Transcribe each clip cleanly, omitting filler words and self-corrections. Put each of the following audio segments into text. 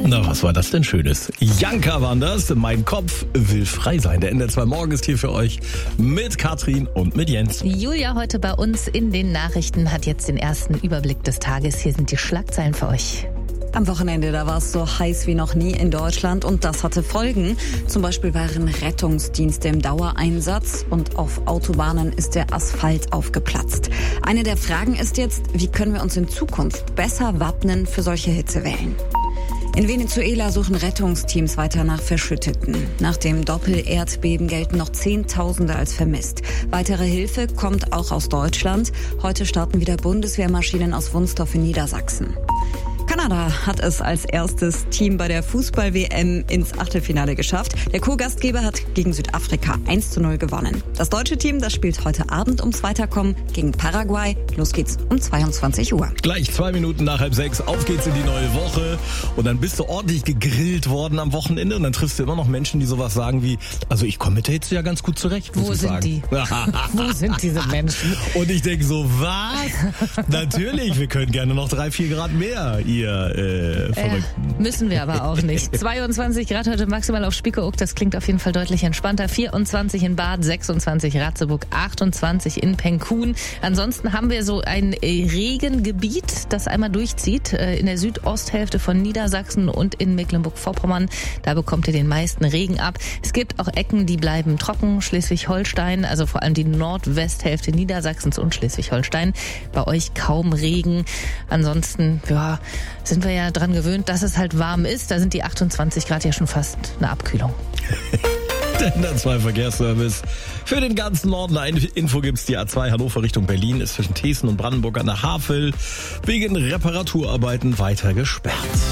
Na, was war das denn Schönes? Janka waren das. Mein Kopf will frei sein. Der NDR 2 Morgen ist hier für euch mit Katrin und mit Jens. Julia heute bei uns in den Nachrichten hat jetzt den ersten Überblick des Tages. Hier sind die Schlagzeilen für euch. Am Wochenende, da war es so heiß wie noch nie in Deutschland und das hatte Folgen. Zum Beispiel waren Rettungsdienste im Dauereinsatz und auf Autobahnen ist der Asphalt aufgeplatzt. Eine der Fragen ist jetzt, wie können wir uns in Zukunft besser wappnen für solche Hitzewellen? In Venezuela suchen Rettungsteams weiter nach Verschütteten. Nach dem Doppel-Erdbeben gelten noch Zehntausende als vermisst. Weitere Hilfe kommt auch aus Deutschland. Heute starten wieder Bundeswehrmaschinen aus Wunstorf in Niedersachsen. Kanada hat es als erstes Team bei der Fußball-WM ins Achtelfinale geschafft. Der Co-Gastgeber hat gegen Südafrika 1:0 gewonnen. Das deutsche Team, das spielt heute Abend ums Weiterkommen gegen Paraguay. Los geht's um 22 Uhr. Gleich 2 Minuten nach 5:30. Auf geht's in die neue Woche. Und dann bist du ordentlich gegrillt worden am Wochenende. Und dann triffst du immer noch Menschen, die sowas sagen wie, also ich komme mit der Hitze ja ganz gut zurecht. Wo sind die? Wo sind diese Menschen? Und ich denke so, was? Natürlich, wir können gerne noch 3-4 Grad mehr, ihr Verrückten. Müssen wir aber auch nicht. 22 Grad heute maximal auf Spiekeroog, das klingt auf jeden Fall deutlich entspannter. 24 in Bad, 26 Ratzeburg, 28 in Penkun. Ansonsten haben wir so ein Regengebiet, das einmal durchzieht in der Südosthälfte von Niedersachsen und in Mecklenburg-Vorpommern. Da bekommt ihr den meisten Regen ab. Es gibt auch Ecken, die bleiben trocken. Schleswig-Holstein, also vor allem die Nordwesthälfte Niedersachsens und Schleswig-Holstein. Bei euch kaum Regen. Ansonsten, ja, sind wir ja dran gewöhnt, dass es halt warm ist. Da sind die 28 Grad ja schon fast eine Abkühlung. Der NDR 2 Verkehrsservice für den ganzen Norden. Eine Info gibt's, die A2 Hannover Richtung Berlin ist zwischen Thesen und Brandenburg an der Havel wegen Reparaturarbeiten weiter gesperrt.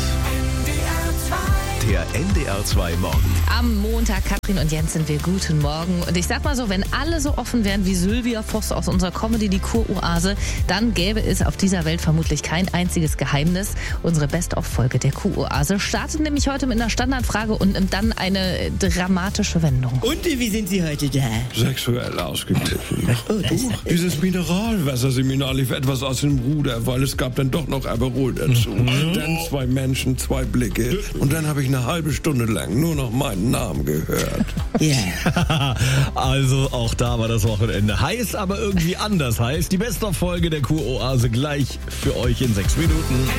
Der NDR 2 Morgen. Am Montag, Katrin und Jens, sind wir guten Morgen. Und ich sag mal so, wenn alle so offen wären wie Sylvia Voss aus unserer Comedy, die Kuroase, dann gäbe es auf dieser Welt vermutlich kein einziges Geheimnis. Unsere Best-of-Folge der Kuroase startet nämlich heute mit einer Standardfrage und nimmt dann eine dramatische Wendung. Und wie sind Sie heute da? Sexuell ausgeglichen. Oh, das Dieses Mineralwasserseminar lief etwas aus dem Ruder, weil es gab dann doch noch Aperol dazu. Dann 2 Menschen, 2 Blicke. Und dann habe ich eine halbe Stunde lang nur noch meinen Namen gehört. Ja. Also auch da war das Wochenende heiß, aber irgendwie anders heiß. Die Best-of-Folge der Kuroase gleich für euch in 6 Minuten.